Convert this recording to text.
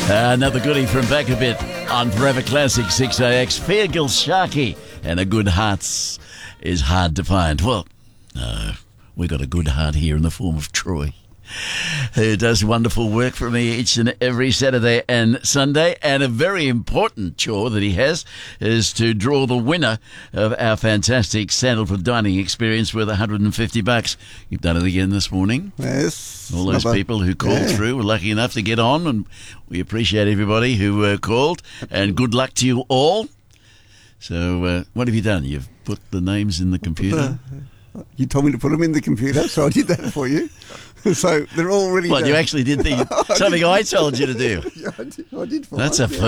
Another goodie from back a bit on Forever Classic 6AX. Feargill Sharky and a good heart is hard to find. Well, we got a good heart here in the form of Troy, who does wonderful work for me each and every Saturday and Sunday. And a very important chore that he has is to draw the winner of our fantastic Sandalwood dining experience worth $150. You've done it again this morning. Yes. All those people who called through were lucky enough to get on, and we appreciate everybody who called, and good luck to you all. So what have you done? You've put the names in the computer? You told me to put them in the computer, so I did that for you. So they're already Well, you actually did something I told you to do. Yeah, I did for That's a